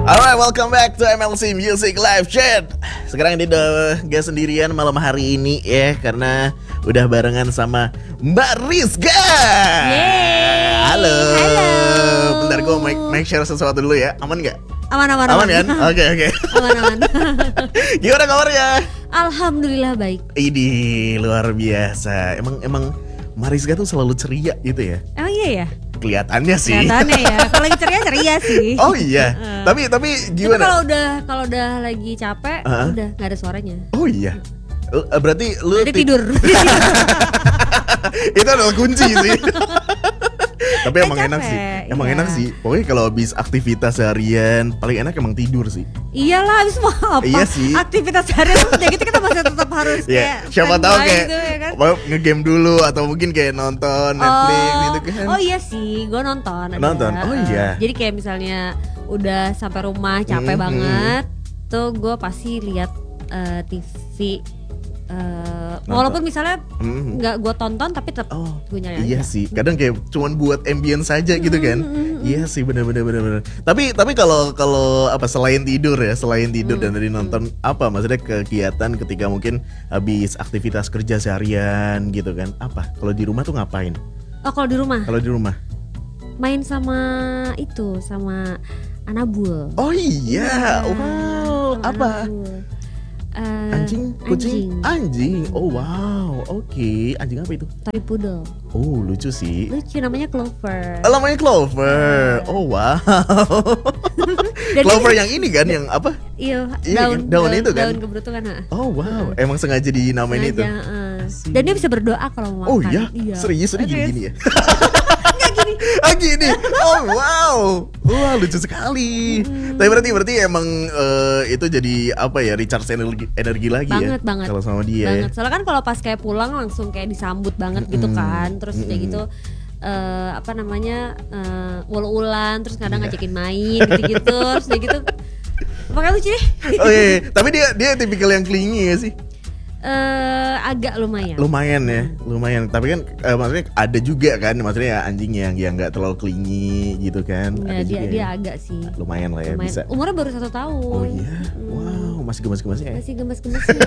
Alright, welcome back to MLC Music Live Chat. Sekarang ini udah gak sendirian malam hari ini ya, karena udah barengan sama Mbak Rizka. Yeay. Halo. Halo. Bentar gue make share sesuatu dulu ya. Aman gak? Aman kan? Oke. Aman. Gimana kabarnya? Alhamdulillah baik. Ini luar biasa. Emang Mariska tuh selalu ceria gitu ya? Emang iya ya? Kelihatannya sih. Kelihatannya ya. Kalau lagi ceria sih. Oh iya. Tapi gimana? Tapi kalau udah lagi capek, udah nggak ada suaranya. Oh iya. Berarti lu Udah tidur. Itu adalah kunci sih. Tapi emang capek, enak sih. Emang iya. enak sih. Pokoknya kalau habis aktivitas harian paling enak emang tidur sih. Iyalah, habis mau apa? Iya sih. Aktivitas harian udah gitu kita masih tetap harus Ya, kayak siapa tahu standby kayak gitu, ya kan? nge-game dulu atau mungkin kayak nonton Netflix gitu kan. Oh iya sih, gue nonton. Nonton? Oh iya. Jadi kayak misalnya udah sampai rumah capek banget, tuh gue pasti lihat TV. Walaupun misalnya nggak gue tonton tapi tetap gue nyari Iya aja. sih, kadang kayak cuman buat ambience saja gitu kan. Iya sih, benar. Tapi kalau apa selain tidur dan dari nonton, apa maksudnya kegiatan ketika mungkin habis aktivitas kerja seharian gitu kan? Apa? Kalau di rumah tuh ngapain? Oh kalau di rumah Kalau di rumah? main sama Anabul. Oh iya, wow, sama apa? Anabul. Anjing, kucing, anjing. Oh wow, oke. Anjing apa itu? Toy poodle. Oh lucu sih. Lucu, namanya Clover. Namanya Clover. Oh wow. Clover yang ini kan, yang apa? Iya, Iya, daun itu kan? Daun keberuntungan. Oh wow, emang sengaja dinamain itu. Dan dia bisa berdoa kalau mau makan. Oh iya? Serius gini ya? Gini. Oh wow. Wah lucu sekali. Tapi berarti emang itu jadi apa ya, recharge energi lagi banget. kalau sama dia. Banget. Soalnya kan kalau pas kayak pulang langsung kayak disambut banget gitu kan. Terus kayak gitu apa namanya ul-ulan, terus kadang ngajakin main gitu-gitu. Terus kayak gitu. Makanya lucu deh. Oh iya. Tapi dia tipikal yang clingy ya sih? Agak lumayan. Lumayan. Tapi kan maksudnya ada juga kan, maksudnya ya anjing yang nggak terlalu clingy gitu kan. Ya, ada dia agak sih. Lumayan lah ya, bisa. Umurnya baru 1 tahun. Oh iya. Wow, masih gemes-gemesnya ya. Masih gemes-gemesnya.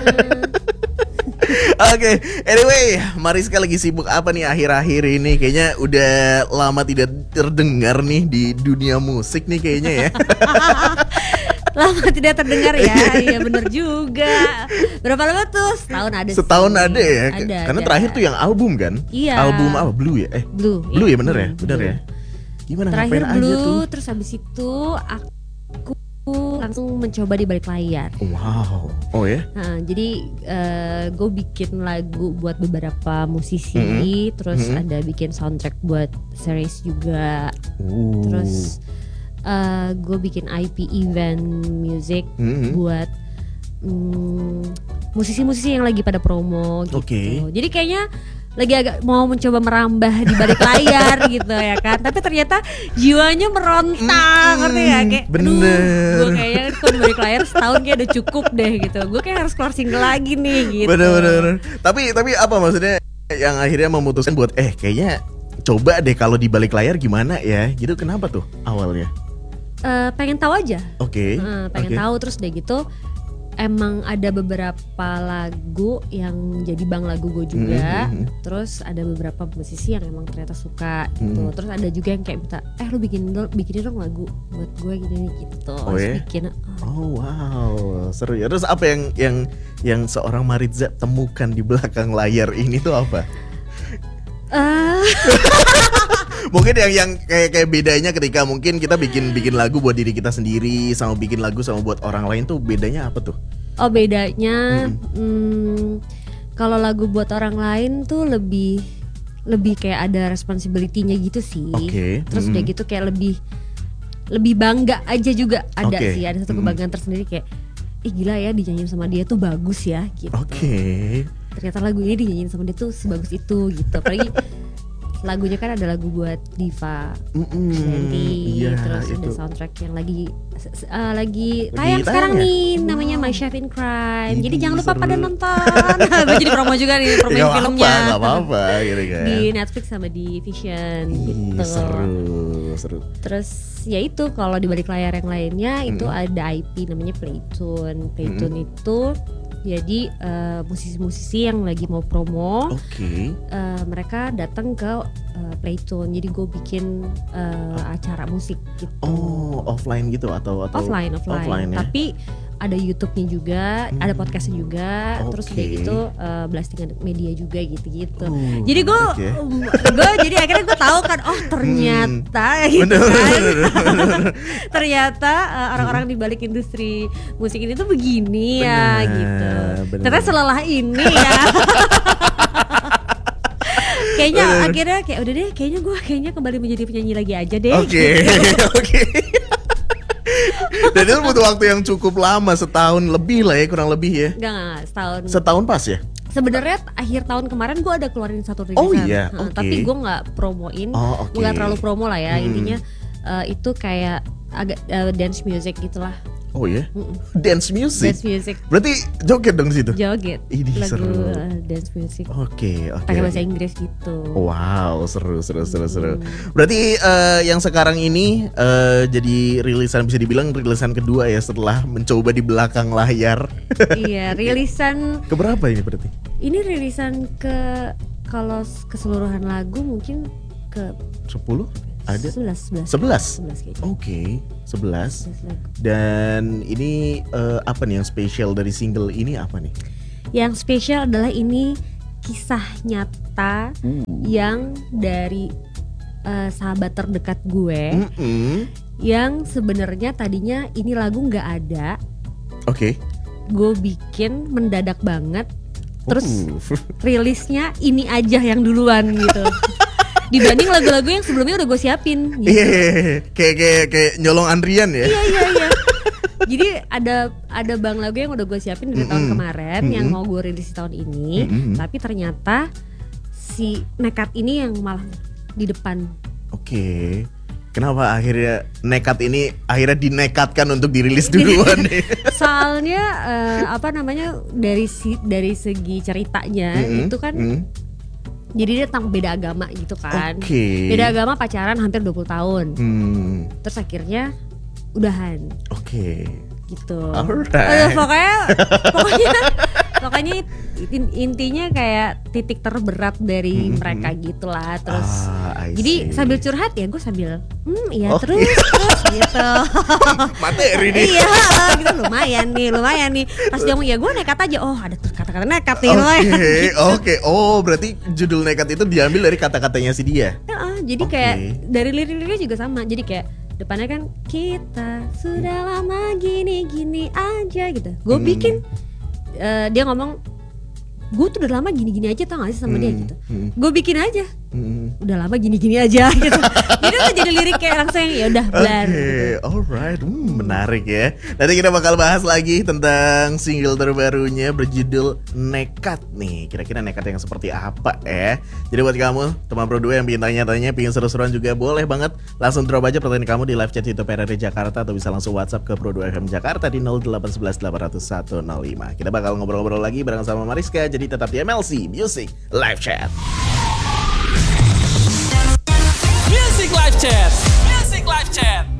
Oke, anyway, Mariska lagi sibuk apa nih akhir-akhir ini? Kayaknya udah lama tidak terdengar nih di dunia musik nih kayaknya ya. Lama tidak terdengar ya. Iya bener juga. Berapa lama tuh? Setahun ada ya. Ada, karena terakhir tuh yang album kan? Iya. Album apa? Blue ya? Blue ya bener ya? Bener ya? Gimana, terakhir ngapain Blue, aja tuh? terus habis itu aku langsung mencoba di balik layar. Wow. Oh ya? Jadi gue bikin lagu buat beberapa musisi, terus ada bikin soundtrack buat series juga. Terus gue bikin IP event music buat musisi-musisi yang lagi pada promo gitu. Jadi kayaknya lagi agak mau mencoba merambah di balik layar gitu ya kan. Tapi ternyata jiwanya meronta, ngerti ya? Kayak bener. Gue kayaknya kalau di balik layar setahun kayak udah cukup deh gitu. Gue kayak harus keluar single lagi nih gitu. Bener. Tapi apa maksudnya yang akhirnya memutuskan buat kayaknya coba deh kalau di balik layar gimana ya? Gitu, kenapa tuh awalnya? Pengen tahu aja. Pengen tahu, terus deh gitu. Emang ada beberapa lagu yang jadi bang lagu gue juga. Terus ada beberapa musisi yang emang ternyata suka gitu. Terus ada juga yang kayak minta, lu bikinin dong lagu buat gue gini gitu. Bikin. Oh wow, seru ya. Terus apa yang seorang Mariza temukan di belakang layar ini tuh apa? Mungkin yang kayak bedanya ketika mungkin kita bikin lagu buat diri kita sendiri sama bikin lagu sama buat orang lain tuh bedanya apa tuh? Oh bedanya kalau lagu buat orang lain tuh lebih kayak ada responsibility-nya gitu sih. Terus udah gitu kayak lebih bangga aja juga ada sih, ada satu kebanggaan tersendiri kayak gila ya dinyanyiin sama dia tuh bagus ya gitu. Ternyata lagu ini dinyanyiin sama dia tuh sebagus itu gitu. Apalagi lagunya kan ada lagu buat Diva Shanty, terus itu. Ada soundtrack yang lagi tayang sekarang nih, namanya My Chef in Crime. Jadi jangan lupa pada nonton. Gue jadi promo juga nih, promo filmnya. Gak apa-apa gitu kan. Di Netflix sama di Vision gitu. Seru. seru. Terus ya itu kalau di balik layar yang lainnya itu ada IP namanya Playtune. Playtune itu jadi musisi-musisi yang lagi mau promo, mereka datang ke Playtune. Jadi gue bikin acara musik gitu. Oh, offline gitu atau offline ya? Tapi ada YouTube-nya juga, ada podcastnya juga, terus udah gitu blastingan media juga gitu-gitu. Jadi gue jadi akhirnya gue tahu kan, oh ternyata gitu kan. Ternyata orang-orang di balik industri musik ini tuh begini ya gitu. Ternyata selelah ini ya. Kayaknya akhirnya kayak udah deh, kayaknya kembali menjadi penyanyi lagi aja deh. Oke. Dan itu butuh waktu yang cukup lama, setahun lebih lah ya, kurang lebih ya. Enggak, setahun. Setahun pas ya? Sebenarnya akhir tahun kemarin gue ada keluarin satu rilisan. Oh iya, tapi gue nggak promoin, gue nggak terlalu promo lah ya. Intinya itu kayak agak dance music gitulah. Oh ya, dance music. Dance music. Berarti joget dong situ. Joget. Ini lagu seru. Dance music. Oke. Pakai bahasa Inggris gitu. Wow, seru. Berarti yang sekarang ini jadi rilisan, bisa dibilang rilisan kedua ya setelah mencoba di belakang layar. Iya, rilisan. Keberapa ini berarti? Ini rilisan kalau keseluruhan lagu mungkin ke 10? Ada? 11 kayaknya. Oke, 11. Dan ini apa nih yang spesial dari single ini apa nih? Yang spesial adalah ini kisah nyata yang dari sahabat terdekat gue yang sebenarnya tadinya ini lagu nggak ada. Oke. Gue bikin mendadak banget. Terus rilisnya ini aja yang duluan gitu. Dibanding lagu-lagu yang sebelumnya udah gue siapin gitu. Kayak nyolong antrian ya. Iya. Jadi ada bang lagu yang udah gue siapin dari tahun kemarin yang mau gue rilis di tahun ini, tapi ternyata si Nekat ini yang malah di depan. Oke. Kenapa akhirnya Nekat ini akhirnya dinekatkan untuk dirilis duluan nih? Soalnya dari segi ceritanya itu kan jadi dia tentang beda agama gitu kan. Beda agama pacaran hampir 20 tahun. Terus akhirnya udahan. Gitu. Alright. Pokoknya intinya kayak titik terberat dari mereka gitulah. Terus jadi sambil curhat ya gue sambil terus gitu. Materi nih. Iya gitu, lumayan nih. Pas dia ngomong ya gue nekat aja. Oh ada kata-kata nekat nih. Oke. Oh berarti judul Nekat itu diambil dari kata-katanya si dia. Jadi kayak dari lirik-liriknya juga sama. Jadi kayak depannya kan kita sudah lama gini-gini aja gitu. Gue bikin dia ngomong gue tuh udah lama gini-gini aja, tau gak sih sama dia gitu. Gue bikin aja udah lama gini-gini aja gitu. Jadi udah jadi lirik kayak langsung ya udah blar gitu. Alright, menarik ya. Nanti kita bakal bahas lagi tentang single terbarunya berjudul Nekat nih. Kira-kira nekat yang seperti apa ya. Jadi buat kamu teman Pro 2 yang pengen tanya-tanya, pengen seru-seruan juga, boleh banget langsung drop aja pertanyaan kamu di live chat YouTube RRI Jakarta, atau bisa langsung WhatsApp ke Pro 2 FM Jakarta di 0811 800 105. Kita bakal ngobrol-ngobrol lagi bareng sama Mariska. Jadi tetap di MLC Music Live Chat. Music Live Chat.